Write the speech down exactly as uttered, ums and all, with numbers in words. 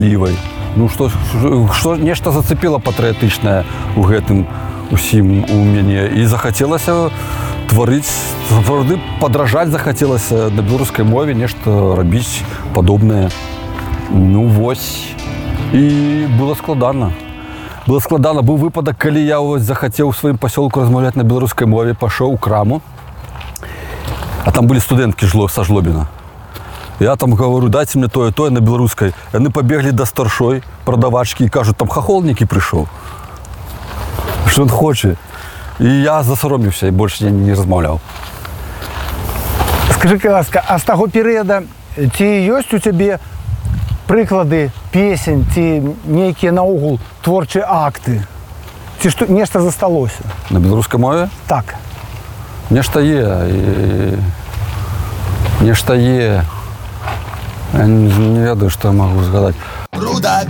лівай. Ну, што, што нешта зацепіла патрыятычнае ў гэтым усім у мяне. І захацелася тварыць, сапраўды падражаць захацелася на беларускай мове, нешта рабіць падобнае. Ну, вось. І было складана. Было складана. Быў выпадак, калі я захацеў у сваім пасёлку размаўляць на беларускай мове, пашоў у краму, а там былі студэнткі са Жлобіна. Я там говорю, дайте мне тое, тое на беларускай. Яны пабеглі да старшой прадавачкі і кажуць, там хахол нейкі прыйшоў. Што ён хоча. І я засароміўся, і больш я не размаўляў. Скажы, ласка, а з таго перыяда ці ёсць у цябе прыклады песень, ці нейкія наогул творчыя акты? Ці што, нешта засталося? На беларускай мове? Так. Нешта є. Нешта є. Я не, не ведаю, што я магу згадаць. Бруда